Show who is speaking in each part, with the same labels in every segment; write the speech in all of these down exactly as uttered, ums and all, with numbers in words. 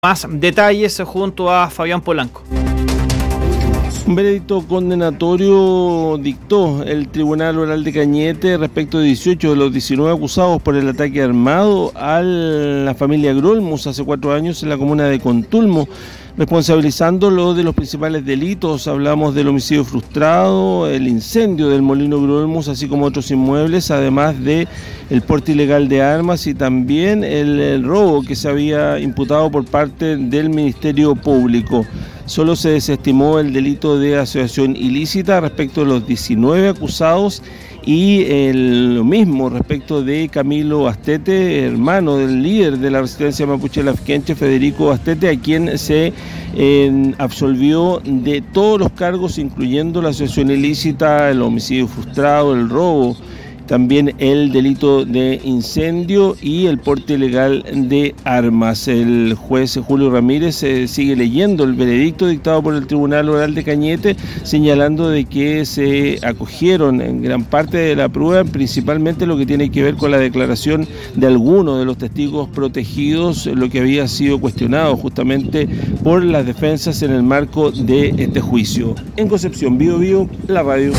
Speaker 1: Más detalles junto a Fabián Polanco.
Speaker 2: Un veredicto condenatorio dictó el Tribunal Oral de Cañete respecto de dieciocho de los diecinueve acusados por el ataque armado a la familia Grolmus hace cuatro años en la comuna de Contulmo, responsabilizándolo de los principales delitos. Hablamos del homicidio frustrado, el incendio del molino Grolmus, así como otros inmuebles, además de el porte ilegal de armas y también el, el robo que se había imputado por parte del Ministerio Público. Solo se desestimó el delito de asociación ilícita respecto de los diecinueve acusados y el, lo mismo respecto de Camilo Astete, hermano del líder de la resistencia mapuche lafkenche, Federico Astete, a quien se eh, absolvió de todos los cargos, incluyendo la asociación ilícita, el homicidio frustrado, el robo, también el delito de incendio y el porte ilegal de armas. El juez Julio Ramírez eh, sigue leyendo el veredicto dictado por el Tribunal Oral de Cañete, señalando de que se acogieron en gran parte de la prueba, principalmente lo que tiene que ver con la declaración de algunos de los testigos protegidos, lo que había sido cuestionado justamente por las defensas en el marco de este juicio. En Concepción, Bio Bio, la radio.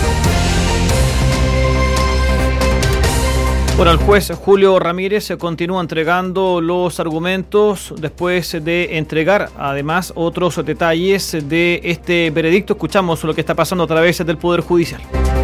Speaker 1: Bueno, el juez Julio Ramírez continúa entregando los argumentos después de entregar además otros detalles de este veredicto. Escuchamos lo que está pasando a través del Poder Judicial.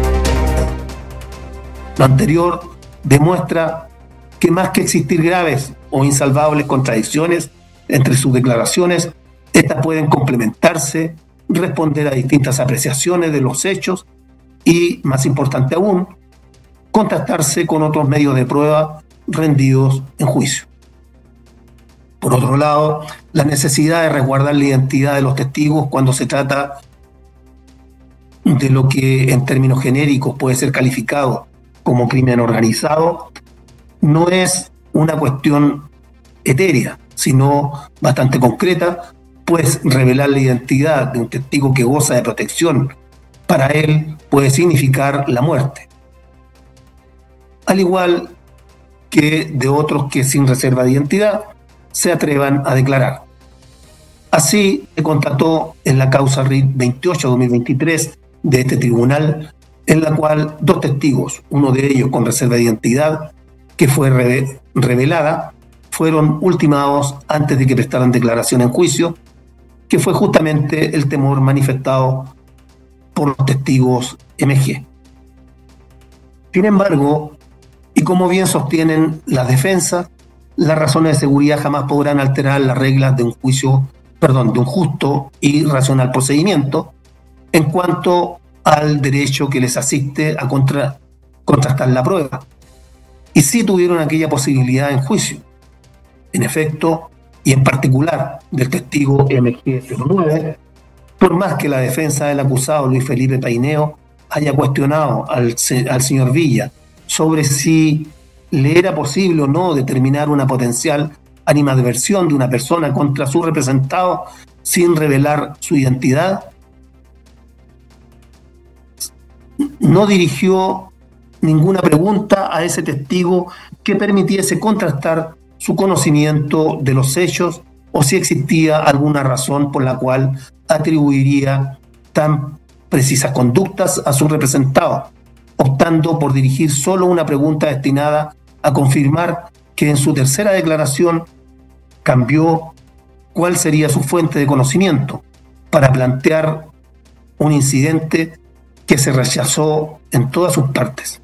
Speaker 3: Lo anterior demuestra que más que existir graves o insalvables contradicciones entre sus declaraciones, estas pueden complementarse, responder a distintas apreciaciones de los hechos y, más importante aún, contrastarse con otros medios de prueba rendidos en juicio. Por otro lado, la necesidad de resguardar la identidad de los testigos cuando se trata de lo que en términos genéricos puede ser calificado como crimen organizado, no es una cuestión etérea, sino bastante concreta, pues revelar la identidad de un testigo que goza de protección para él puede significar la muerte, al igual que de otros que sin reserva de identidad se atrevan a declarar. Así se constató en la causa R I D veintiocho dos mil veintitrés de este tribunal, en la cual dos testigos, uno de ellos con reserva de identidad, que fue re- revelada, fueron ultimados antes de que prestaran declaración en juicio, que fue justamente el temor manifestado por los testigos M G. Sin embargo, y como bien sostienen las defensas, las razones de seguridad jamás podrán alterar las reglas de un juicio, perdón, de un justo y racional procedimiento en cuanto al derecho que les asiste a contra, contrastar la prueba. Y sí tuvieron aquella posibilidad en juicio. En efecto, y en particular del testigo M G cero nueve, por más que la defensa del acusado Luis Felipe Paineo haya cuestionado al, al señor Villa sobre si le era posible o no determinar una potencial animadversión de una persona contra su representado sin revelar su identidad, no dirigió ninguna pregunta a ese testigo que permitiese contrastar su conocimiento de los hechos o si existía alguna razón por la cual atribuiría tan precisas conductas a su representado, optando por dirigir solo una pregunta destinada a confirmar que en su tercera declaración cambió cuál sería su fuente de conocimiento para plantear un incidente que se rechazó en todas sus partes.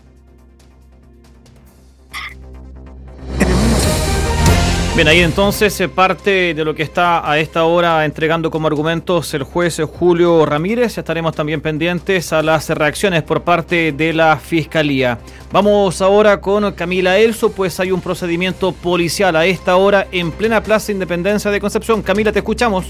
Speaker 1: Bien, ahí entonces parte de lo que está a esta hora entregando como argumentos el juez Julio Ramírez. Estaremos también pendientes a las reacciones por parte de la Fiscalía. Vamos ahora con Camila Elso, pues hay un procedimiento policial a esta hora en plena Plaza Independencia de Concepción. Camila, te escuchamos.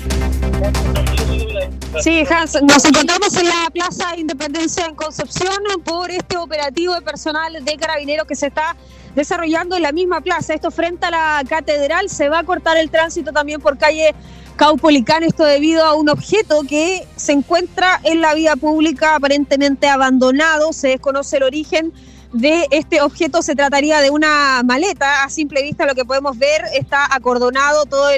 Speaker 4: Sí, Hans, nos encontramos en la Plaza Independencia en Concepción por este operativo de personal de Carabineros que se está desarrollando en la misma plaza. Esto frente a la Catedral. Se va a cortar el tránsito también por calle Caupolicán, esto debido a un objeto que se encuentra en la vía pública aparentemente abandonado. Se desconoce el origen de este objeto. Se trataría de una maleta. A simple vista lo que podemos ver, está acordonado todo el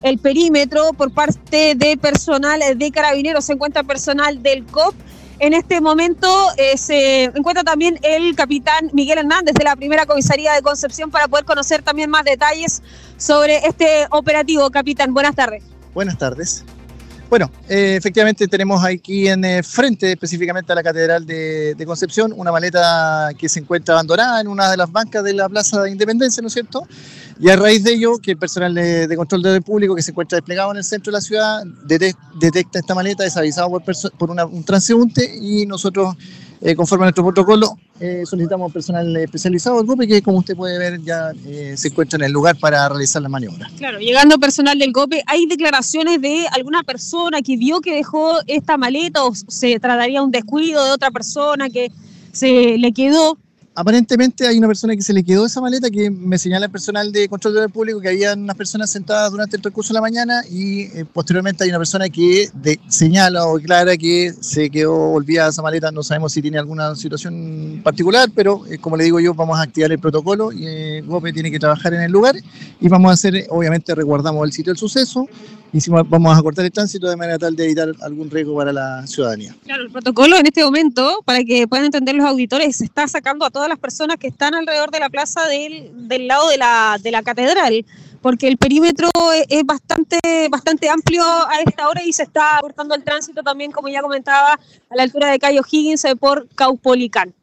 Speaker 4: el perímetro por parte de personal de Carabineros. Se encuentra personal del C O P. En este momento eh, se encuentra también el capitán Miguel Hernández de la primera comisaría de Concepción para poder conocer también más detalles sobre este operativo. Capitán, buenas tardes.
Speaker 5: Buenas tardes. Bueno, eh, efectivamente tenemos aquí en eh, frente específicamente a la Catedral de, de Concepción una maleta que se encuentra abandonada en una de las bancas de la Plaza de Independencia, ¿no es cierto? Y a raíz de ello, que el personal de, de control de orden público que se encuentra desplegado en el centro de la ciudad detec- detecta esta maleta, es avisado por, perso- por una, un transeúnte y nosotros, eh, conforme a nuestro protocolo, eh, solicitamos personal especializado del G O P E que, como usted puede ver, ya eh, se encuentra en el lugar para realizar la maniobra.
Speaker 4: Claro, llegando personal del G O P E, ¿hay declaraciones de alguna persona que vio que dejó esta maleta o se trataría de un descuido de otra persona que se le quedó?
Speaker 5: Aparentemente hay una persona que se le quedó esa maleta, que me señala el personal de control de orden público que había unas personas sentadas durante el transcurso de la mañana y eh, posteriormente hay una persona que de, señala o declara que se quedó olvidada esa maleta. No sabemos si tiene alguna situación particular, pero eh, como le digo yo, vamos a activar el protocolo y eh, G O P E tiene que trabajar en el lugar y vamos a hacer, obviamente resguardamos el sitio del suceso y si vamos a cortar el tránsito de manera tal de evitar algún riesgo para la ciudadanía.
Speaker 4: Claro, el protocolo en este momento, para que puedan entender los auditores, se está sacando a todas las personas que están alrededor de la plaza del, del lado de la, de la catedral, porque el perímetro es, es bastante, bastante amplio a esta hora y se está cortando el tránsito también, como ya comentaba, a la altura de Cayo Higgins por Caupolicán.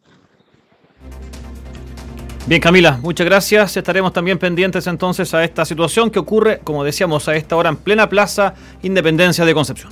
Speaker 1: Bien, Camila, muchas gracias. Estaremos también pendientes entonces a esta situación que ocurre, como decíamos, a esta hora en plena Plaza Independencia de Concepción.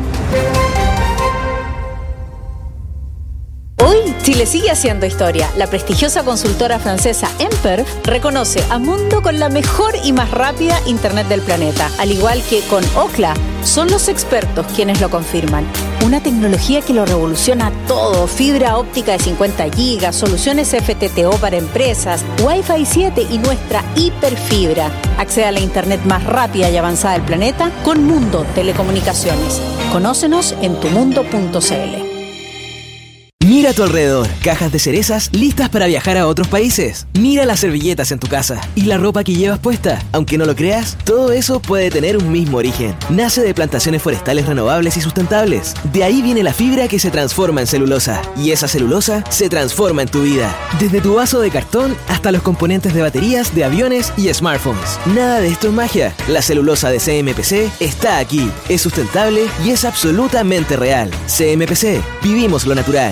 Speaker 6: Hoy Chile sigue haciendo historia. La prestigiosa consultora francesa Emper reconoce a Mundo con la mejor y más rápida internet del planeta. Al igual que con Ookla, son los expertos quienes lo confirman. Una tecnología que lo revoluciona todo. Fibra óptica de cincuenta gigas, soluciones F T T O para empresas, Wi-Fi siete y nuestra hiperfibra. Accede a la internet más rápida y avanzada del planeta con Mundo Telecomunicaciones. Conócenos en tumundo punto c l.
Speaker 7: Mira a tu alrededor, cajas de cerezas listas para viajar a otros países. Mira las servilletas en tu casa y la ropa que llevas puesta. Aunque no lo creas, todo eso puede tener un mismo origen. Nace de plantaciones forestales renovables y sustentables. De ahí viene la fibra que se transforma en celulosa. Y esa celulosa se transforma en tu vida. Desde tu vaso de cartón hasta los componentes de baterías, de aviones y smartphones. Nada de esto es magia. La celulosa de C M P C está aquí. Es sustentable y es absolutamente real. C M P C. Vivimos lo natural.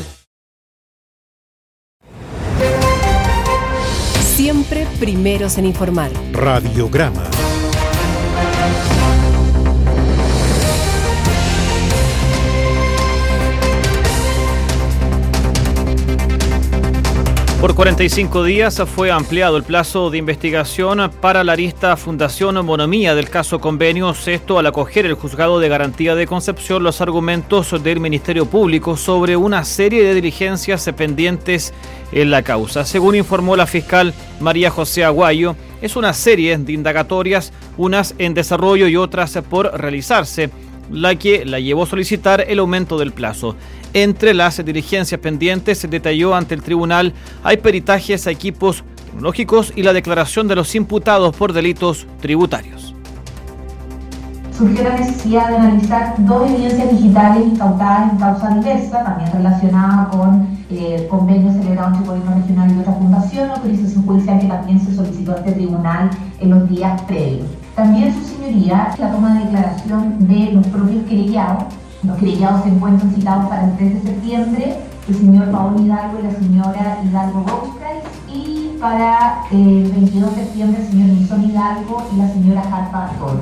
Speaker 8: Siempre primeros en informar.
Speaker 9: Radiograma.
Speaker 1: Por cuarenta y cinco días fue ampliado el plazo de investigación para la arista Fundación Bonomía del caso Convenios, esto al acoger el Juzgado de Garantía de Concepción los argumentos del Ministerio Público sobre una serie de diligencias pendientes en la causa. Según informó la fiscal María José Aguayo, es una serie de indagatorias, unas en desarrollo y otras por realizarse, la que la llevó a solicitar el aumento del plazo. Entre las diligencias pendientes, se detalló ante el tribunal, hay peritajes a equipos tecnológicos y la declaración de los imputados por delitos tributarios.
Speaker 10: Surgió la necesidad de analizar dos evidencias digitales incautadas en causa diversa, también relacionada con eh, convenios celebrados entre el gobierno regional y otra fundación, autorización judicial que también se solicitó a este tribunal en los días previos. También, su señoría, la toma de declaración de los propios querellados. Los querellados se encuentran citados para el tres de septiembre, el señor Paolo Hidalgo y la señora Hidalgo Rothschild, y para el veintidós de septiembre el señor Nilson Hidalgo y la señora Harpa Toro.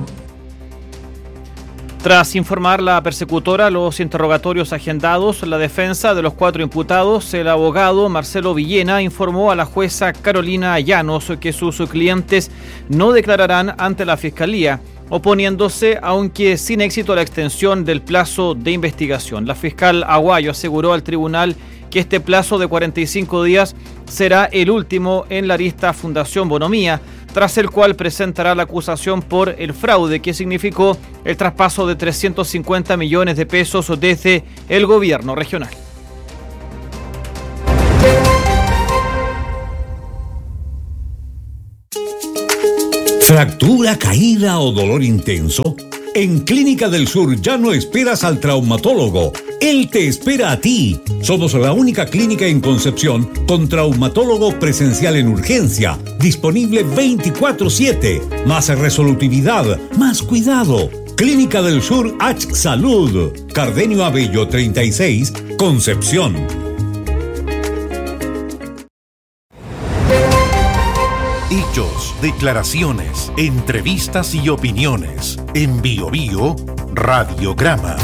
Speaker 1: Tras informar la persecutora los interrogatorios agendados, la defensa de los cuatro imputados, el abogado Marcelo Villena informó a la jueza Carolina Llanos que sus clientes no declararán ante la Fiscalía, oponiéndose, aunque sin éxito, a la extensión del plazo de investigación. La fiscal Aguayo aseguró al tribunal que este plazo de cuarenta y cinco días será el último en la arista Fundación Bonomía, tras el cual presentará la acusación por el fraude que significó el traspaso de trescientos cincuenta millones de pesos desde el gobierno regional.
Speaker 9: ¿Fractura, caída o dolor intenso? En Clínica del Sur ya no esperas al traumatólogo. Él te espera a ti. Somos la única clínica en Concepción con traumatólogo presencial en urgencia, disponible veinticuatro siete. Más resolutividad, más cuidado. Clínica del Sur H Salud. Cardenio Abello treinta y seis, Concepción. Hechos, declaraciones, entrevistas y opiniones. En Bio Bio, Radiograma.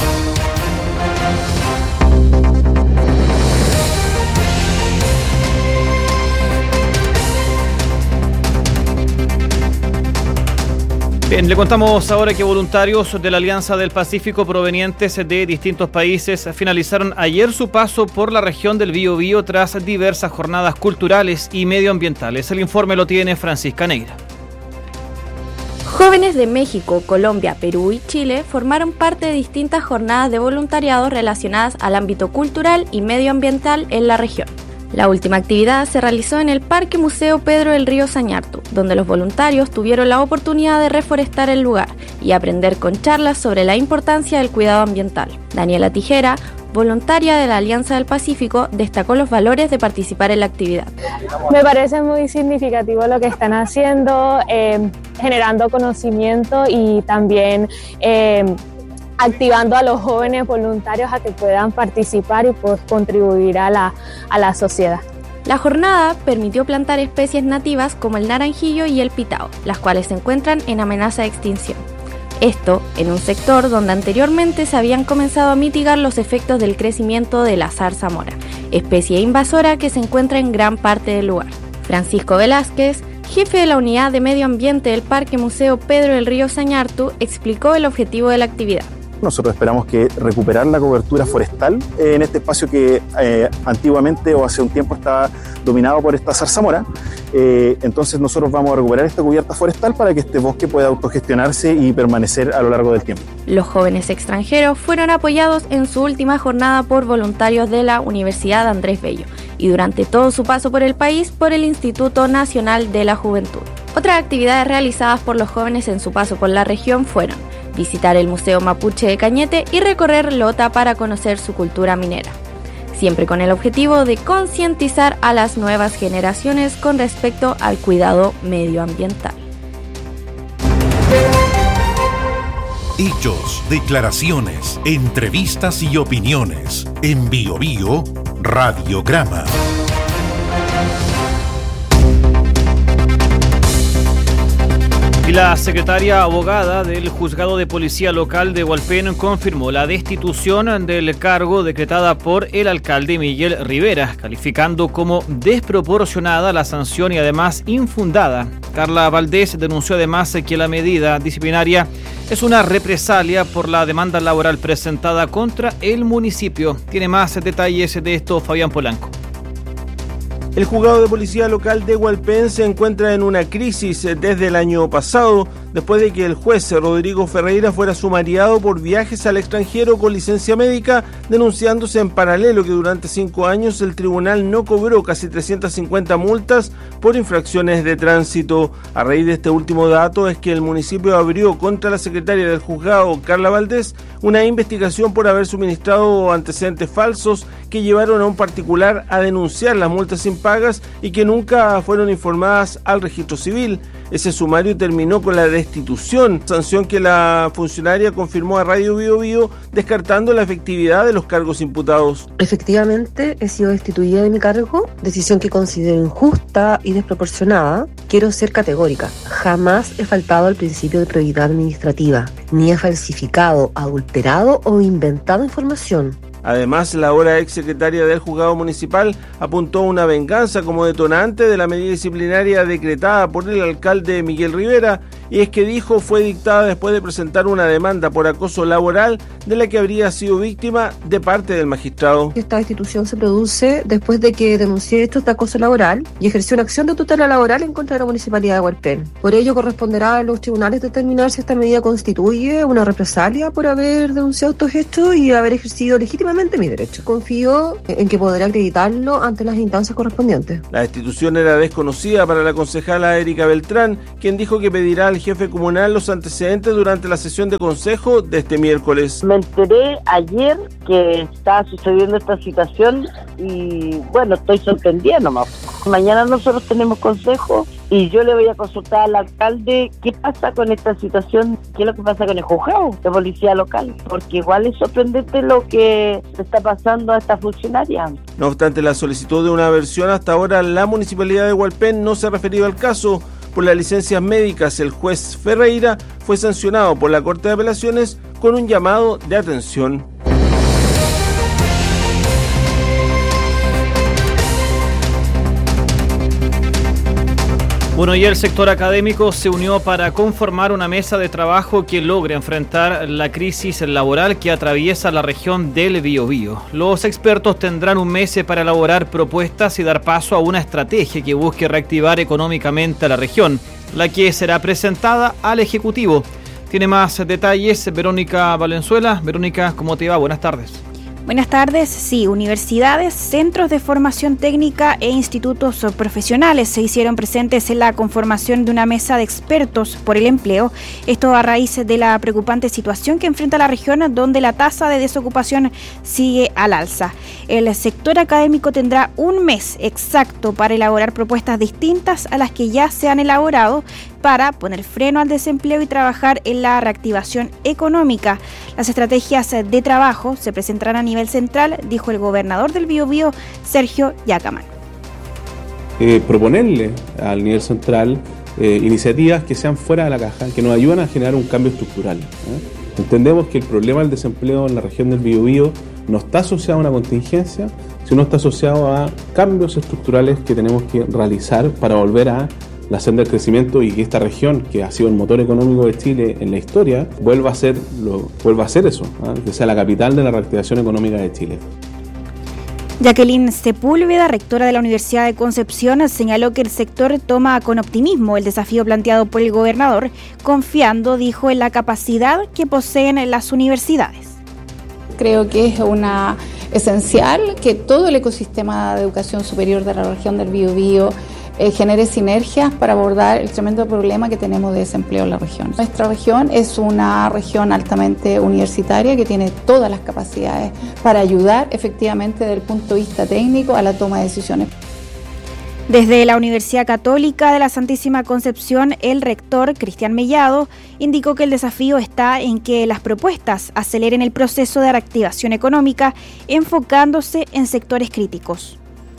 Speaker 1: Bien, le contamos ahora que voluntarios de la Alianza del Pacífico provenientes de distintos países finalizaron ayer su paso por la región del Biobío tras diversas jornadas culturales y medioambientales. El informe lo tiene Francisca Neira.
Speaker 11: Jóvenes de México, Colombia, Perú y Chile formaron parte de distintas jornadas de voluntariado relacionadas al ámbito cultural y medioambiental en la región. La última actividad se realizó en el Parque Museo Pedro del Río Sañartu, donde los voluntarios tuvieron la oportunidad de reforestar el lugar y aprender con charlas sobre la importancia del cuidado ambiental. Daniela Tijera, voluntaria de la Alianza del Pacífico, destacó los valores de participar en la actividad.
Speaker 12: Me parece muy significativo lo que están haciendo, eh, generando conocimiento y también eh, activando a los jóvenes voluntarios a que puedan participar y pues, contribuir a la, a la sociedad.
Speaker 11: La jornada permitió plantar especies nativas como el naranjillo y el pitao, las cuales se encuentran en amenaza de extinción. Esto en un sector donde anteriormente se habían comenzado a mitigar los efectos del crecimiento de la zarzamora, especie invasora que se encuentra en gran parte del lugar. Francisco Velázquez, jefe de la Unidad de Medio Ambiente del Parque Museo Pedro del Río Sañartu, explicó el objetivo de la actividad.
Speaker 13: Nosotros esperamos que recuperar la cobertura forestal en este espacio que eh, antiguamente o hace un tiempo estaba dominado por esta zarzamora. Eh, entonces nosotros vamos a recuperar esta cubierta forestal para que este bosque pueda autogestionarse y permanecer a lo largo del tiempo.
Speaker 11: Los jóvenes extranjeros fueron apoyados en su última jornada por voluntarios de la Universidad Andrés Bello y durante todo su paso por el país por el Instituto Nacional de la Juventud. Otras actividades realizadas por los jóvenes en su paso por la región fueron visitar el Museo Mapuche de Cañete y recorrer Lota para conocer su cultura minera, siempre con el objetivo de concientizar a las nuevas generaciones con respecto al cuidado medioambiental.
Speaker 9: Hechos, declaraciones, entrevistas y opiniones. En Bio Bio, Radiograma.
Speaker 1: Y la secretaria abogada del Juzgado de Policía Local de Hualpén confirmó la destitución del cargo decretada por el alcalde Miguel Rivera, calificando como desproporcionada la sanción y además infundada. Carla Valdés denunció además que la medida disciplinaria es una represalia por la demanda laboral presentada contra el municipio. Tiene más detalles de esto Fabián Polanco.
Speaker 2: El Juzgado de Policía Local de Hualpén se encuentra en una crisis desde el año pasado, después de que el juez Rodrigo Ferreira fuera sumariado por viajes al extranjero con licencia médica, denunciándose en paralelo que durante cinco años el tribunal no cobró casi trescientas cincuenta multas por infracciones de tránsito. A raíz de este último dato es que el municipio abrió contra la secretaria del juzgado, Carla Valdés, una investigación por haber suministrado antecedentes falsos que llevaron a un particular a denunciar las multas impagas y que nunca fueron informadas al registro civil. Ese sumario terminó con la destitución, sanción que la funcionaria confirmó a Radio Bio Bio, descartando la efectividad de los cargos imputados.
Speaker 14: Efectivamente, he sido destituida de mi cargo, decisión que considero injusta y desproporcionada. Quiero ser categórica. Jamás he faltado al principio de probidad administrativa, ni he falsificado, adulterado o inventado información.
Speaker 2: Además, la ahora ex secretaria del juzgado municipal apuntó una venganza como detonante de la medida disciplinaria decretada por el alcalde Miguel Rivera, y es que dijo fue dictada después de presentar una demanda por acoso laboral de la que habría sido víctima de parte del magistrado.
Speaker 14: Esta destitución se produce después de que denuncié hechos de acoso laboral y ejerció una acción de tutela laboral en contra de la municipalidad de Hualpén. Por ello corresponderá a los tribunales determinar si esta medida constituye una represalia por haber denunciado estos hechos y haber ejercido legítimamente mi derecho. Confío en que podré acreditarlo ante las instancias correspondientes.
Speaker 2: La destitución era desconocida para la concejala Erika Beltrán, quien dijo que pedirá al el jefe comunal los antecedentes durante la sesión de consejo de este miércoles.
Speaker 15: Me enteré ayer que estaba sucediendo esta situación y bueno, estoy sorprendida nomás. Mañana nosotros tenemos consejo y yo le voy a consultar al alcalde qué pasa con esta situación, qué es lo que pasa con el juzgado de policía local, porque igual es sorprendente lo que le está pasando a esta funcionaria.
Speaker 2: No obstante la solicitud de una versión, hasta ahora la Municipalidad de Hualpén no se ha referido al caso. Por las licencias médicas, el juez Ferreira fue sancionado por la Corte de Apelaciones con un llamado de atención.
Speaker 1: Bueno, y el sector académico se unió para conformar una mesa de trabajo que logre enfrentar la crisis laboral que atraviesa la región del Biobío. Los expertos tendrán un mes para elaborar propuestas y dar paso a una estrategia que busque reactivar económicamente a la región, la que será presentada al Ejecutivo. Tiene más detalles Verónica Valenzuela. Verónica, ¿cómo te va? Buenas tardes.
Speaker 16: Buenas tardes. Sí, universidades, centros de formación técnica e institutos profesionales se hicieron presentes en la conformación de una mesa de expertos por el empleo. Esto a raíz de la preocupante situación que enfrenta la región, donde la tasa de desocupación sigue al alza. El sector académico tendrá un mes exacto para elaborar propuestas distintas a las que ya se han elaborado para poner freno al desempleo y trabajar en la reactivación económica. Las estrategias de trabajo se presentarán a nivel central, dijo el gobernador del Biobío, Sergio Yacamán.
Speaker 17: Eh, proponerle al nivel central eh, iniciativas que sean fuera de la caja, que nos ayuden a generar un cambio estructural. ¿eh? Entendemos que el problema del desempleo en la región del Biobío no está asociado a una contingencia, sino está asociado a cambios estructurales que tenemos que realizar para volver a la senda del crecimiento y que esta región, que ha sido el motor económico de Chile en la historia, vuelva a ser, lo, vuelva a ser eso, ¿eh? que sea la capital de la reactivación económica de Chile.
Speaker 16: Jacqueline Sepúlveda, rectora de la Universidad de Concepción, señaló que el sector toma con optimismo el desafío planteado por el gobernador, confiando, dijo, en la capacidad que poseen las universidades.
Speaker 18: Creo que es una esencial que todo el ecosistema de educación superior de la región del Biobío Eh, genere sinergias para abordar el tremendo problema que tenemos de desempleo en la región. Nuestra región es una región altamente universitaria que tiene todas las capacidades para ayudar efectivamente desde el punto de vista técnico a la toma de decisiones.
Speaker 16: Desde la Universidad Católica de la Santísima Concepción, el rector Cristian Mellado indicó que el desafío está en que las propuestas aceleren el proceso de reactivación económica, enfocándose en sectores críticos.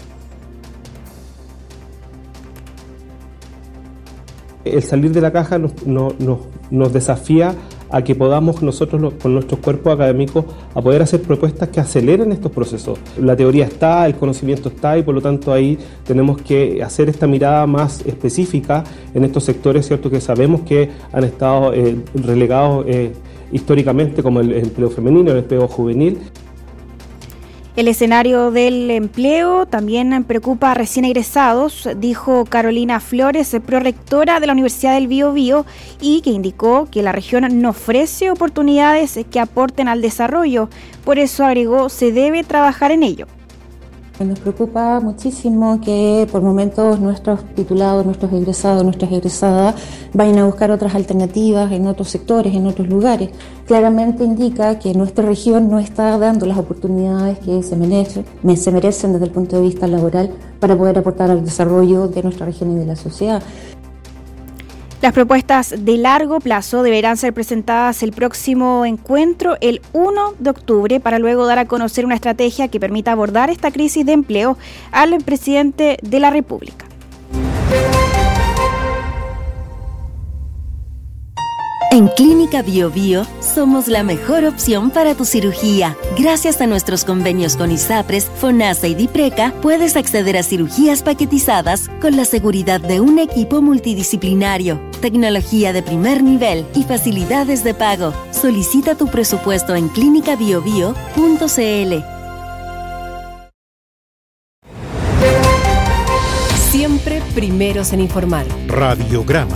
Speaker 19: El salir de la caja nos, nos, nos, nos desafía a que podamos nosotros con nuestros cuerpos académicos a poder hacer propuestas que aceleren estos procesos. La teoría está, el conocimiento está y por lo tanto ahí tenemos que hacer esta mirada más específica en estos sectores, ¿cierto?, que sabemos que han estado eh, relegados eh, históricamente, como el empleo femenino, el empleo juvenil.
Speaker 16: El escenario del empleo también preocupa a recién egresados, dijo Carolina Flores, prorectora de la Universidad del Biobío, y que indicó que la región no ofrece oportunidades que aporten al desarrollo. Por eso, agregó, se debe trabajar en ello.
Speaker 20: Nos preocupa muchísimo que por momentos nuestros titulados, nuestros egresados, nuestras egresadas vayan a buscar otras alternativas en otros sectores, en otros lugares. Claramente indica que nuestra región no está dando las oportunidades que se merecen, se merecen desde el punto de vista laboral para poder aportar al desarrollo de nuestra región y de la sociedad.
Speaker 16: Las propuestas de largo plazo deberán ser presentadas el próximo encuentro, el uno de octubre, para luego dar a conocer una estrategia que permita abordar esta crisis de empleo al presidente de la República.
Speaker 21: En Clínica Biobío somos la mejor opción para tu cirugía. Gracias a nuestros convenios con ISAPRES, FONASA y DIPRECA, puedes acceder a cirugías paquetizadas con la seguridad de un equipo multidisciplinario, tecnología de primer nivel y facilidades de pago. Solicita tu presupuesto en clínica biobío punto c l.
Speaker 8: Siempre primeros en informar.
Speaker 9: Radiograma.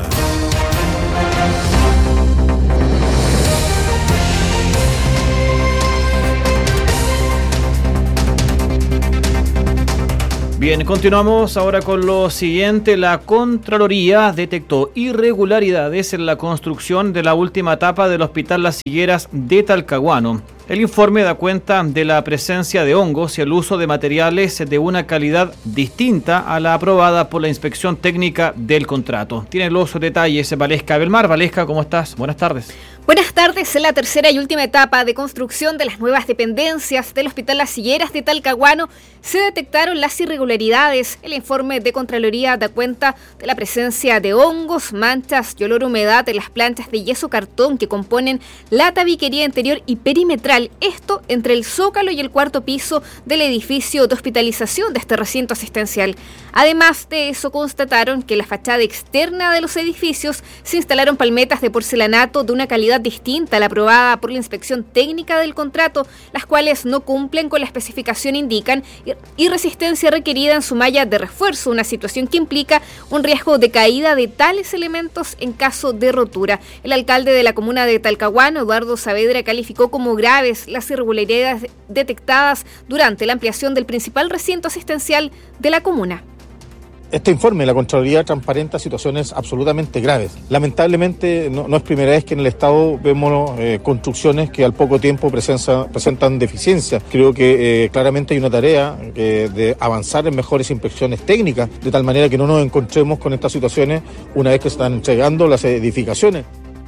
Speaker 1: Bien, continuamos ahora con lo siguiente. La Contraloría detectó irregularidades en la construcción de la última etapa del Hospital Las Higueras de Talcahuano. El informe da cuenta de la presencia de hongos y el uso de materiales de una calidad distinta a la aprobada por la Inspección Técnica del contrato. Tiene los detalles Valesca Belmar. Valesca, ¿cómo estás? Buenas tardes.
Speaker 3: Buenas tardes. En la tercera y última etapa de construcción de las nuevas dependencias del Hospital Las Higueras de Talcahuano se detectaron las irregularidades. El informe de Contraloría da cuenta de la presencia de hongos, manchas y olor a humedad en las planchas de yeso cartón que componen la tabiquería interior y perimetral. Esto entre el zócalo y el cuarto piso del edificio de hospitalización de este recinto asistencial. Además de eso, constataron que en la fachada externa de los edificios se instalaron palmetas de porcelanato de una calidad distinta a la aprobada por la Inspección Técnica del contrato, las cuales no cumplen con la especificación indican y resistencia requerida en su malla de refuerzo, una situación que implica un riesgo de caída de tales elementos en caso de rotura. El alcalde de la comuna de Talcahuano, Eduardo Saavedra, calificó como grave las irregularidades detectadas durante la ampliación del principal recinto asistencial de la comuna.
Speaker 22: Este informe de la Contraloría transparenta situaciones absolutamente graves. Lamentablemente no, no es primera vez que en el Estado vemos eh, construcciones que al poco tiempo presenza, presentan deficiencias. Creo que eh, claramente hay una tarea eh, de avanzar en mejores inspecciones técnicas, de tal manera que no nos encontremos con estas situaciones una vez que se están entregando las edificaciones.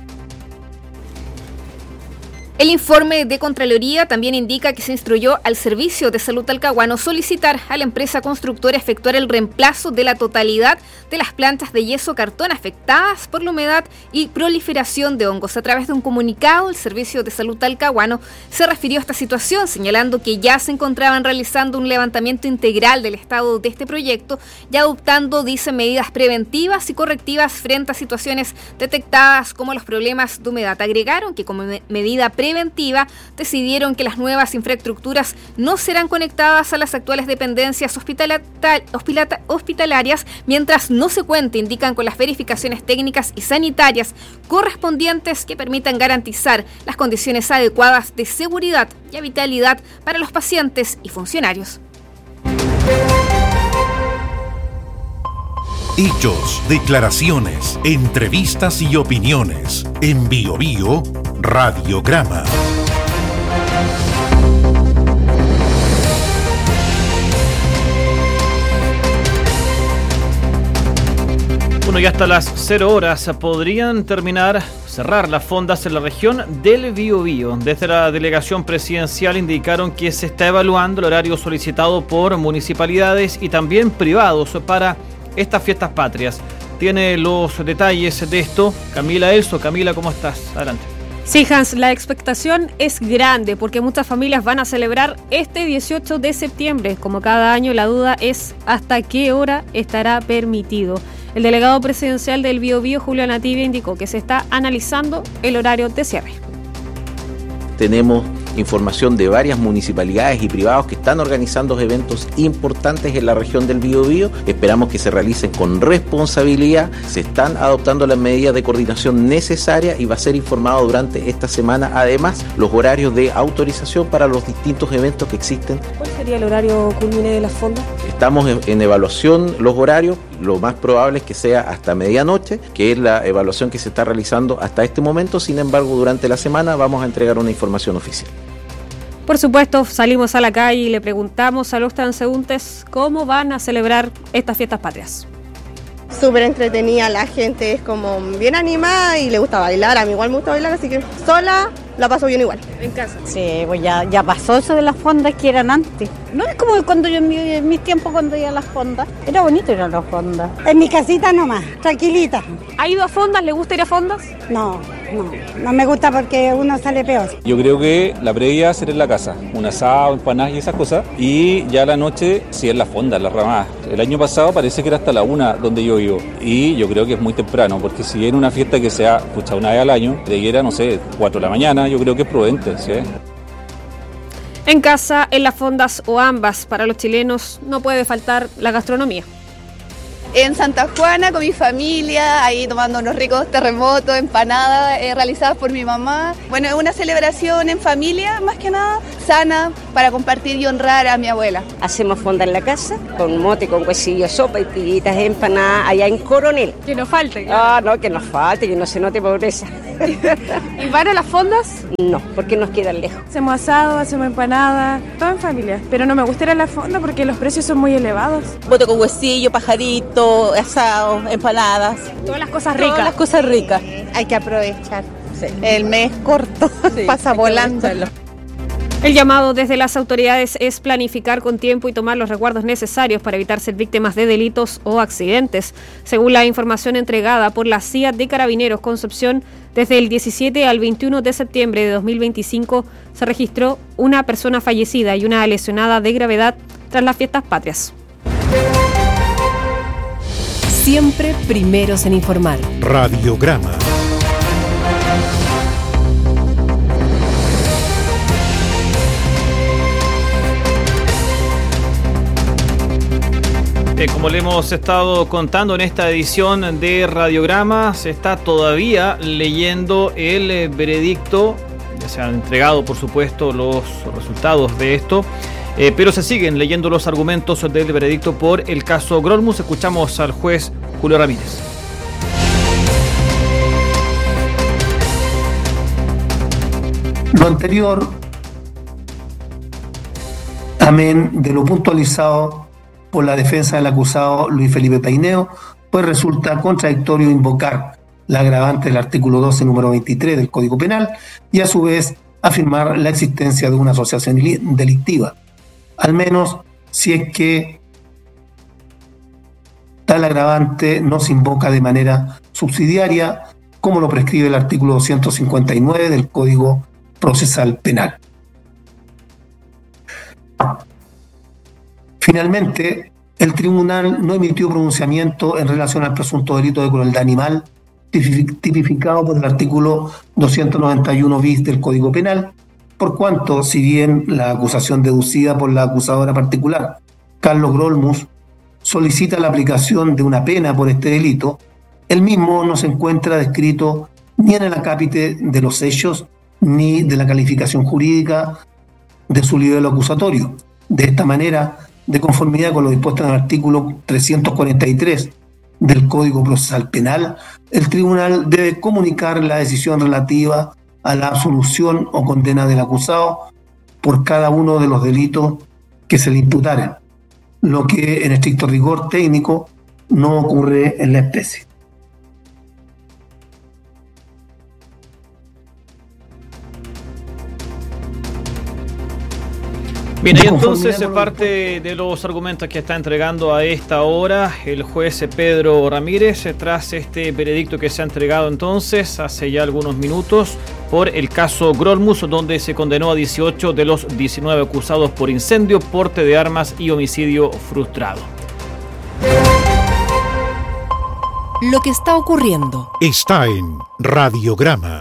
Speaker 3: El informe de Contraloría también indica que se instruyó al Servicio de Salud Talcahuano solicitar a la empresa constructora efectuar el reemplazo de la totalidad de las planchas de yeso cartón afectadas por la humedad y proliferación de hongos. A través de un comunicado, el Servicio de Salud Talcahuano se refirió a esta situación, señalando que ya se encontraban realizando un levantamiento integral del estado de este proyecto y adoptando, dice, medidas preventivas y correctivas frente a situaciones detectadas como los problemas de humedad. Agregaron que como me- medida preventiva preventiva, decidieron que las nuevas infraestructuras no serán conectadas a las actuales dependencias hospitala- hospitala- hospitalarias mientras no se cuente, indican, con las verificaciones técnicas y sanitarias correspondientes que permitan garantizar las condiciones adecuadas de seguridad y habitabilidad para los pacientes y funcionarios.
Speaker 23: Hechos, declaraciones, entrevistas y opiniones. En Bio Bio Radiograma.
Speaker 1: Bueno, ya hasta las cero horas podrían terminar, cerrar las fondas en la región del Biobío. Desde la delegación presidencial indicaron que se está evaluando el horario solicitado por municipalidades y también privados para estas fiestas patrias. Tiene los detalles de esto Camila Elso. Camila, ¿cómo estás? Adelante.
Speaker 24: Sí, Hans, la expectación es grande porque muchas familias van a celebrar este dieciocho de septiembre. Como cada año, la duda es hasta qué hora estará permitido. El delegado presidencial del Biobío, Julio Anativia, indicó que se está analizando el horario de cierre.
Speaker 25: Tenemos información de varias municipalidades y privados que están organizando eventos importantes en la región del Biobío. Esperamos que se realicen con responsabilidad. Se están adoptando las medidas de coordinación necesarias y va a ser informado durante esta semana, además, los horarios de autorización para los distintos eventos que existen.
Speaker 24: ¿Cuál sería el horario culmine de las fondas?
Speaker 25: Estamos en, en evaluación los horarios. Lo más probable es que sea hasta medianoche, que es la evaluación que se está realizando hasta este momento. Sin embargo, durante la semana vamos a entregar una información oficial.
Speaker 24: Por supuesto, salimos a la calle y le preguntamos a los transeúntes cómo van a celebrar estas fiestas patrias.
Speaker 26: Súper entretenida, la gente es como bien animada y le gusta bailar. A mí igual me gusta bailar, así que sola la paso bien igual.
Speaker 24: ¿En casa?
Speaker 27: Sí, pues ya, ya pasó eso de las fondas que eran antes. No es como cuando yo en mi, en mis tiempos cuando iba a las fondas. Era bonito ir a las fondas.
Speaker 28: En mi casita nomás, tranquilita.
Speaker 24: ¿Ha ido a fondas? ¿Le gusta ir a fondas?
Speaker 28: No, no, no me gusta porque uno sale peor.
Speaker 29: Yo creo que la previa será en la casa, un asado, empanadas y esas cosas. Y ya la noche sí en la fonda, en la ramada. El año pasado parece que era hasta la una donde yo vivo. Y yo creo que es muy temprano, porque si viene una fiesta que sea, pucha, una vez al año, de era, no sé, cuatro de la mañana, yo creo que es prudente, ¿sí?
Speaker 24: En casa, en las fondas o ambas, para los chilenos no puede faltar la gastronomía.
Speaker 30: En Santa Juana con mi familia, ahí tomando unos ricos terremotos, empanadas eh, realizadas por mi mamá. Bueno, es una celebración en familia, más que nada, sana para compartir y honrar a mi abuela.
Speaker 27: Hacemos fonda en la casa, con mote, con huesillo, sopa y tiritas, empanadas, allá en Coronel.
Speaker 24: Que no falte.
Speaker 27: Ah, no, que nos falte, que no se note pobreza.
Speaker 24: ¿Y van a las fondas?
Speaker 27: No, porque nos quedan lejos.
Speaker 4: Hacemos asado, hacemos empanadas, todo en familia. Pero no me gusta ir a la fonda porque los precios son muy elevados.
Speaker 5: Bote con huesillo, pajarito, asado, empanadas.
Speaker 24: Todas las cosas ricas.
Speaker 5: Todas las cosas ricas.
Speaker 6: Hay que aprovechar. Sí. El mes corto, sí, pasa volando.
Speaker 24: El llamado desde las autoridades es planificar con tiempo y tomar los resguardos necesarios para evitar ser víctimas de delitos o accidentes. Según la información entregada por la C I A de Carabineros Concepción, desde el diecisiete al veintiuno de septiembre de dos mil veinticinco se registró una persona fallecida y una lesionada de gravedad tras las fiestas patrias.
Speaker 8: Siempre primeros en informar.
Speaker 23: Radiograma.
Speaker 1: Eh, como le hemos estado contando en esta edición de Radiograma, se está todavía leyendo el eh, veredicto, ya se han entregado por supuesto los resultados de esto, eh, pero se siguen leyendo los argumentos del veredicto por el caso Grolmus. Escuchamos al juez Julio Ramírez.
Speaker 7: Lo anterior, amén de lo puntualizado por la defensa del acusado Luis Felipe Paineo, pues resulta contradictorio invocar la agravante del artículo doce, número veintitrés del Código Penal y a su vez afirmar la existencia de una asociación delictiva, al menos si es que tal agravante no se invoca de manera subsidiaria, como lo prescribe el artículo doscientos cincuenta y nueve del Código Procesal Penal. Finalmente, el tribunal no emitió pronunciamiento en relación al presunto delito de crueldad animal tipificado por el artículo doscientos noventa y uno bis del Código Penal, por cuanto, si bien la acusación deducida por la acusadora particular, Carlos Grolmus, solicita la aplicación de una pena por este delito, el mismo no se encuentra descrito ni en el acápite de los hechos ni de la calificación jurídica de su libelo acusatorio. De esta manera, de conformidad con lo dispuesto en el artículo trescientos cuarenta y tres del Código Procesal Penal, el tribunal debe comunicar la decisión relativa a la absolución o condena del acusado por cada uno de los delitos que se le imputaren, lo que en estricto rigor técnico no ocurre en la especie.
Speaker 1: Bien, ahí entonces se parte de los argumentos que está entregando a esta hora el juez Pedro Ramírez tras este veredicto que se ha entregado entonces hace ya algunos minutos por el caso Grolmus, donde se condenó a dieciocho de los diecinueve acusados por incendio, porte de armas y homicidio frustrado.
Speaker 8: Lo que está ocurriendo
Speaker 23: está en Radiograma.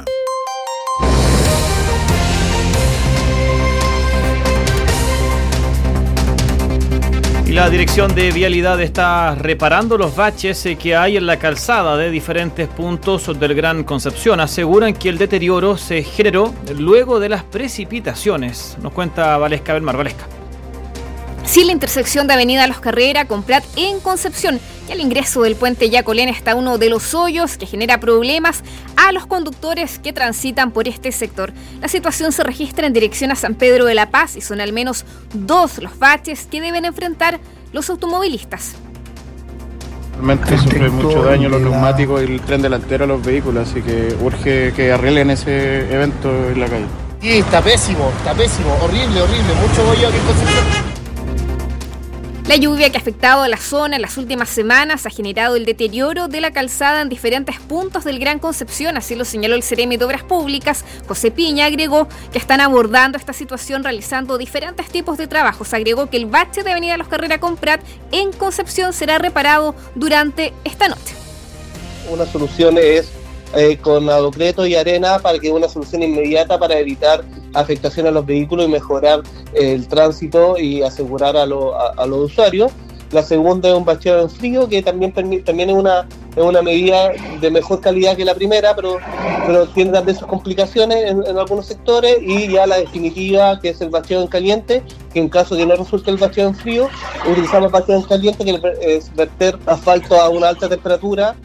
Speaker 1: La Dirección de Vialidad está reparando los baches que hay en la calzada de diferentes puntos del Gran Concepción. Aseguran que el deterioro se generó luego de las precipitaciones. Nos cuenta Valesca Belmar. Valesca.
Speaker 3: Sí, la intersección de Avenida Los Carrera con Prat en Concepción y al ingreso del puente Yacolén está uno de los hoyos que genera problemas a los conductores que transitan por este sector. La situación se registra en dirección a San Pedro de la Paz y son al menos dos los baches que deben enfrentar los automovilistas.
Speaker 10: Realmente sufre mucho daño los neumáticos y el tren delantero a los vehículos, así que urge que arreglen ese evento en la calle.
Speaker 11: Sí, está pésimo, está pésimo, horrible, horrible, mucho hoyo aquí en Concepción.
Speaker 3: La lluvia que ha afectado a la zona en las últimas semanas ha generado el deterioro de la calzada en diferentes puntos del Gran Concepción, así lo señaló el Ceremi de Obras Públicas. José Piña agregó que están abordando esta situación realizando diferentes tipos de trabajos. Agregó que el bache de Avenida Los Carrera con Prat en Concepción será reparado durante esta noche.
Speaker 11: Una solución es eh, con adoqueto y arena para que una solución inmediata para evitar afectación a los vehículos y mejorar eh, el tránsito y asegurar a, lo, a, a los usuarios. La segunda es un bacheo en frío que también, también es una, es una medida de mejor calidad que la primera, pero, pero tiene también sus complicaciones en, en algunos sectores, y ya la definitiva, que es el vacío en caliente, que en caso de que no resulte el vacío en frío, utilizamos vacío en caliente, que es verter asfalto a una alta temperatura.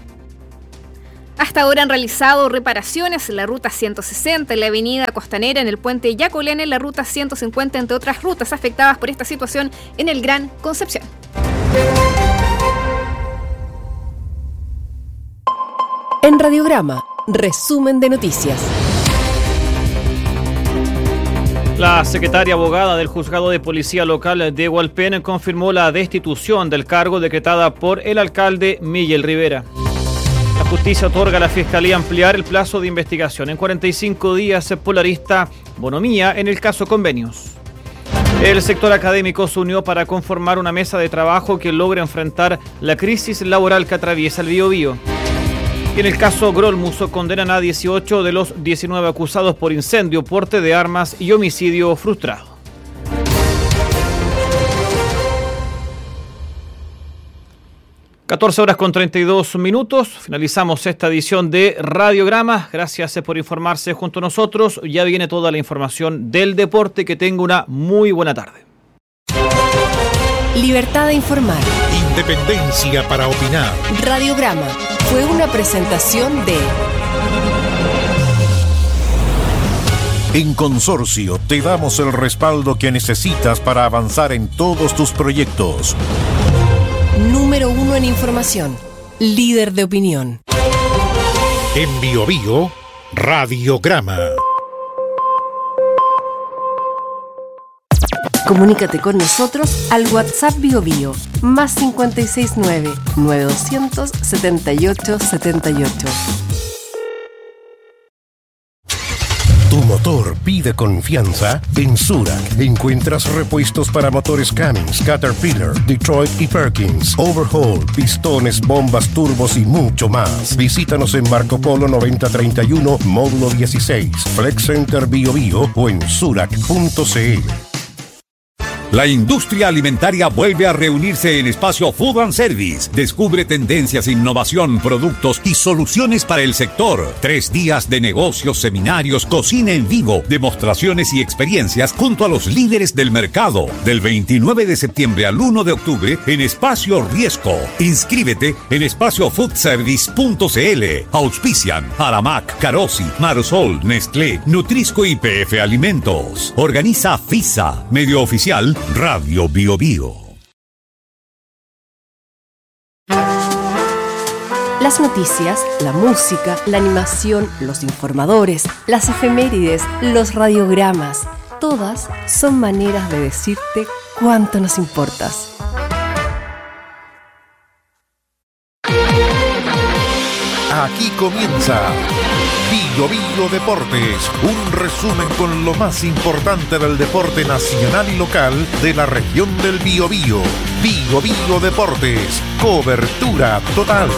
Speaker 3: Hasta ahora han realizado reparaciones en la ruta ciento sesenta, en la avenida Costanera, en el puente Yacolén, en la ruta ciento cincuenta, entre otras rutas afectadas por esta situación en el Gran Concepción.
Speaker 8: En Radiograma, resumen de noticias.
Speaker 1: La secretaria abogada del Juzgado de Policía Local de Hualpén confirmó la destitución del cargo decretada por el alcalde Miguel Rivera. La justicia otorga a la Fiscalía ampliar el plazo de investigación en cuarenta y cinco días por la arista Bonomía en el caso Convenios. El sector académico se unió para conformar una mesa de trabajo que logre enfrentar la crisis laboral que atraviesa el Biobío. Y en el caso Grolmuso condenan a dieciocho de los diecinueve acusados por incendio, porte de armas y homicidio frustrado. catorce horas con treinta y dos minutos. Finalizamos esta edición de Radiograma. Gracias por informarse junto a nosotros. Ya viene toda la información del deporte. Que tenga una muy buena tarde.
Speaker 8: Libertad de informar.
Speaker 23: Independencia para opinar.
Speaker 8: Radiograma fue una presentación de...
Speaker 23: En Consorcio te damos el respaldo que necesitas para avanzar en todos tus proyectos.
Speaker 8: Número uno en información. Líder de opinión.
Speaker 23: En Biobío, Radiograma.
Speaker 8: Comunícate con nosotros al WhatsApp Biobío, más cinco seis nueve, nueve dos cero cero, siete ocho siete ocho.
Speaker 23: Tu motor pide confianza. En Zurach encuentras repuestos para motores Cummins, Caterpillar, Detroit y Perkins, overhaul, pistones, bombas, turbos y mucho más. Visítanos en Marco Polo noventa treinta y uno, módulo dieciséis, Flex Center Biobío o en zurach punto c l.
Speaker 9: La industria alimentaria vuelve a reunirse en Espacio Food and Service. Descubre tendencias, innovación, productos y soluciones para el sector. Tres días de negocios, seminarios, cocina en vivo, demostraciones y experiencias junto a los líderes del mercado. Del veintinueve de septiembre al uno de octubre en Espacio Riesco. Inscríbete en espacio food service punto c l. Auspician Aramac, Carosi, Marsol, Nestlé, Nutrisco y P F Alimentos. Organiza FISA, medio oficial Radio Biobío.
Speaker 8: Las noticias, la música, la animación, los informadores, las efemérides, los radiogramas, todas son maneras de decirte cuánto nos importas.
Speaker 23: Aquí comienza Biobío Deportes, un resumen con lo más importante del deporte nacional y local de la región del Biobío. Biobío Deportes, cobertura total.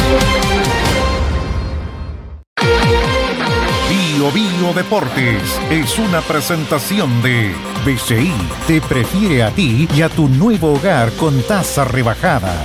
Speaker 23: Biobío Deportes es una presentación de B C I. Te prefiere a ti y a tu nuevo hogar con tasa rebajada.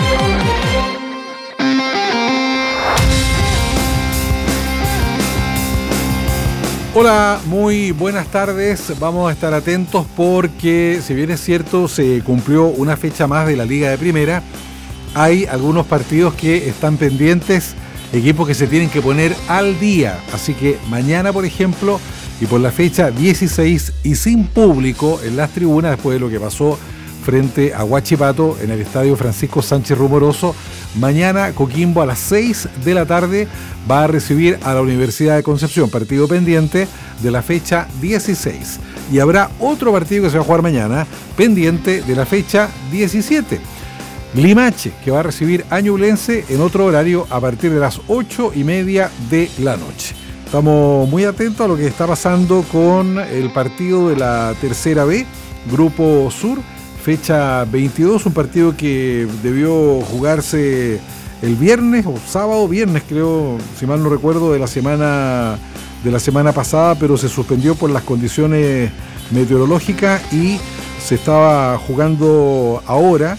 Speaker 2: Hola, muy buenas tardes. Vamos a estar atentos porque, si bien es cierto, se cumplió una fecha más de la Liga de Primera, hay algunos partidos que están pendientes, equipos que se tienen que poner al día. Así que mañana, por ejemplo, y por la fecha dieciséis y sin público en las tribunas, después de lo que pasó frente a Huachipato en el estadio Francisco Sánchez Rumoroso, mañana Coquimbo a las seis de la tarde va a recibir a la Universidad de Concepción, partido pendiente de la fecha dieciséis. Y habrá otro partido que se va a jugar mañana, pendiente de la fecha diecisiete. Limache, que va a recibir a Ñublense en otro horario a partir de las ocho y media de la noche. Estamos muy atentos a lo que está pasando con el partido de la Tercera B, Grupo Sur, fecha veintidós, un partido que debió jugarse el viernes o sábado, viernes creo, si mal no recuerdo, de la semana de la semana pasada, pero se suspendió por las condiciones meteorológicas y se estaba jugando ahora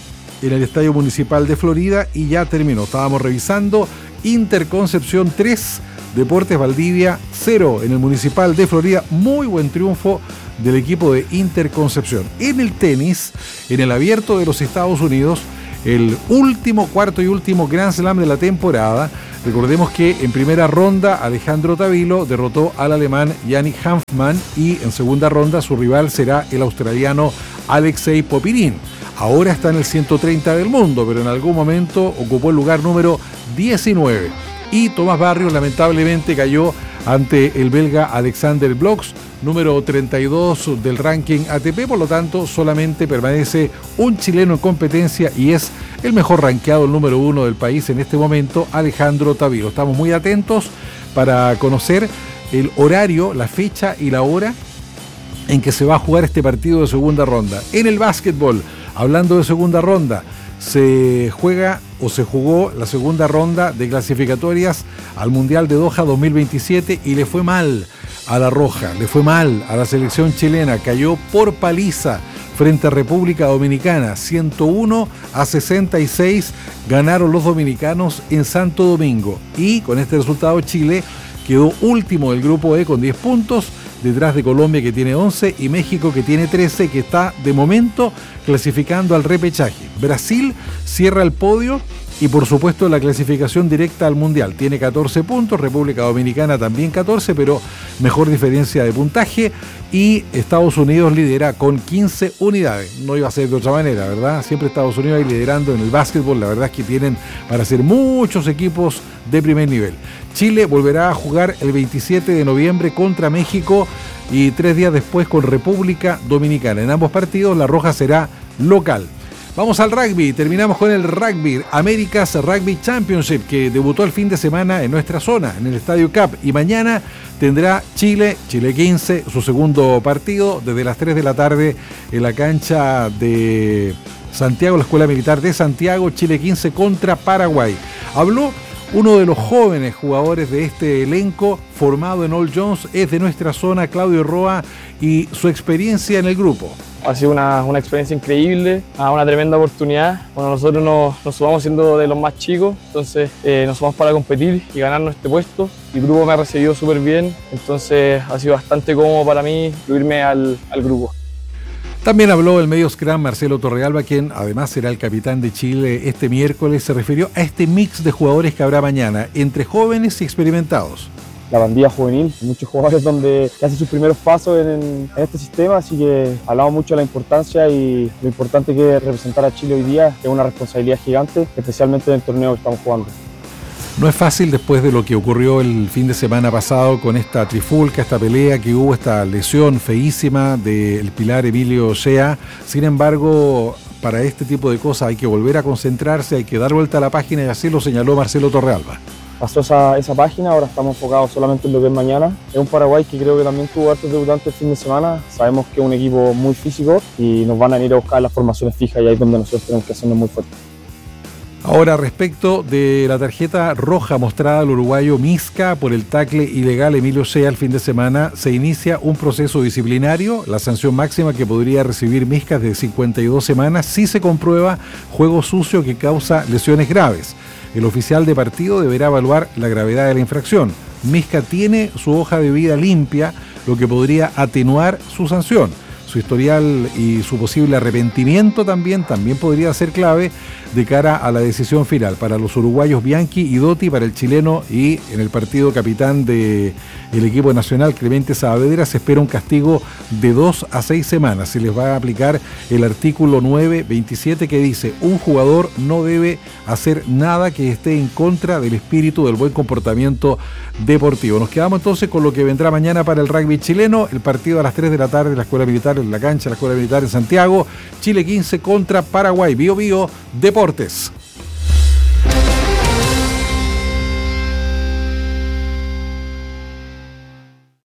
Speaker 2: en el Estadio Municipal de Florida y ya terminó. Estábamos revisando Inter Concepción tres, Deportes Valdivia cero en el Municipal de Florida. Muy buen triunfo del equipo de Inter Concepción. En el tenis, en el Abierto de los Estados Unidos, el último, cuarto y último Grand Slam de la temporada. Recordemos que en primera ronda Alejandro Tavilo derrotó al alemán Yannick Hanfmann y en segunda ronda su rival será el australiano Alexei Popyrin. Ahora está en el ciento treinta del mundo, pero en algún momento ocupó el lugar número diecinueve. Y Tomás Barrios lamentablemente cayó ante el belga Alexander Bloch, número treinta y dos del ranking A T P, por lo tanto solamente permanece un chileno en competencia y es el mejor rankeado, el número uno del país en este momento, Alejandro Tavilo. Estamos muy atentos para conocer el horario, la fecha y la hora en que se va a jugar este partido de segunda ronda. En el básquetbol, hablando de segunda ronda, se juega o se jugó la segunda ronda de clasificatorias al Mundial de Doha dos mil veintisiete y le fue mal a la Roja, le fue mal a la selección chilena, cayó por paliza frente a República Dominicana, ciento uno a sesenta y seis ganaron los dominicanos en Santo Domingo y con este resultado Chile quedó último del grupo E con diez puntos, detrás de Colombia que tiene once y México que tiene trece, que está de momento clasificando al repechaje. Brasil cierra el podio y por supuesto la clasificación directa al Mundial. Tiene catorce puntos, República Dominicana también catorce, pero mejor diferencia de puntaje y Estados Unidos lidera con quince unidades. No iba a ser de otra manera, ¿verdad? Siempre Estados Unidos ahí liderando en el básquetbol. La verdad es que tienen para ser muchos equipos de primer nivel. Chile volverá a jugar el veintisiete de noviembre contra México y tres días después con República Dominicana. En ambos partidos la Roja será local. Vamos al rugby, terminamos con el rugby, America's Rugby Championship, que debutó el fin de semana en nuestra zona, en el Estadio Cup, y mañana tendrá Chile, Chile quince, su segundo partido, desde las tres de la tarde en la cancha de Santiago, la Escuela Militar de Santiago, Chile quince contra Paraguay. Habló uno de los jóvenes jugadores de este elenco, formado en All Jones, es de nuestra zona, Claudio Roa, y su experiencia en el grupo.
Speaker 12: Ha sido una, una experiencia increíble, una tremenda oportunidad. Bueno, nosotros nos, nos sumamos siendo de los más chicos, entonces eh, nos sumamos para competir y ganarnos este puesto. El grupo me ha recibido súper bien, entonces ha sido bastante cómodo para mí incluirme al, al grupo.
Speaker 2: También habló el medio scrum Marcelo Torrealba, quien además será el capitán de Chile este miércoles. Se refirió a este mix de jugadores que habrá mañana, entre jóvenes y experimentados.
Speaker 12: La bandilla juvenil, muchos jugadores donde hacen sus primeros pasos en, en este sistema, así que hablamos mucho de la importancia y lo importante que es representar a Chile hoy día, que es una responsabilidad gigante, especialmente en el torneo que estamos jugando.
Speaker 2: No es fácil después de lo que ocurrió el fin de semana pasado con esta trifulca, esta pelea que hubo, esta lesión feísima del pilar Emilio Shea. Sin embargo, para este tipo de cosas hay que volver a concentrarse, hay que dar vuelta a la página y así lo señaló Marcelo Torrealba.
Speaker 12: Pasó esa, esa página, ahora estamos enfocados solamente en lo que es mañana. Es un Paraguay que creo que también tuvo hartos debutantes el fin de semana. Sabemos que es un equipo muy físico y nos van a ir a buscar las formaciones fijas y ahí es donde nosotros tenemos que hacernos muy fuertes.
Speaker 2: Ahora, respecto de la tarjeta roja mostrada al uruguayo Misca por el tackle ilegal Emilio Shea el fin de semana, se inicia un proceso disciplinario. La sanción máxima que podría recibir Misca es de cincuenta y dos semanas si se comprueba juego sucio que causa lesiones graves. El oficial de partido deberá evaluar la gravedad de la infracción. Misca tiene su hoja de vida limpia, lo que podría atenuar su sanción. Su historial y su posible arrepentimiento también, también podría ser clave de cara a la decisión final para los uruguayos Bianchi y Dotti, para el chileno y en el partido capitán del equipo nacional Clemente Saavedra se espera un castigo de dos a seis semanas. Se les va a aplicar el artículo nueve veintisiete que dice: un jugador no debe hacer nada que esté en contra del espíritu del buen comportamiento deportivo. Nos quedamos entonces con lo que vendrá mañana para el rugby chileno, el partido a las tres de la tarde en la Escuela Militar, en la cancha de la Escuela Militar en Santiago, Chile quince contra Paraguay. Bio Bio Deportes.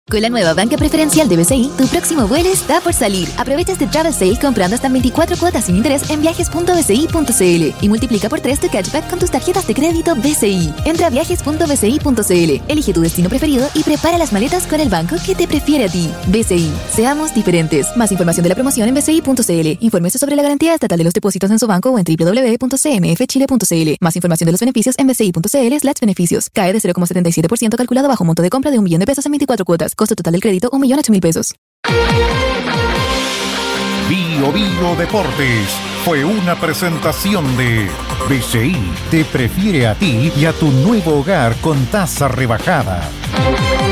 Speaker 13: Con la nueva banca preferencial de B C I, tu próximo vuelo está por salir. Aprovecha este Travel Sale comprando hasta veinticuatro cuotas sin interés en viajes punto b c i punto c l y multiplica por tres tu cashback con tus tarjetas de crédito B C I. Entra a viajes punto b c i punto c l, elige tu destino preferido y prepara las maletas con el banco que te prefiere a ti. B C I. Seamos diferentes. Más información de la promoción en b c i punto c l. Infórmese sobre la garantía estatal de los depósitos en su banco o en w w w punto c m f chile punto c l. Más información de los beneficios en b c i punto c l slash beneficios. Cae de cero coma setenta y siete por ciento calculado bajo monto de compra de un millón de pesos en veinticuatro cuotas. Costo total del crédito un millón ocho mil pesos.
Speaker 23: Bio Bio Deportes fue una presentación de B C I. Te prefiere a ti y a tu nuevo hogar con tasa rebajada.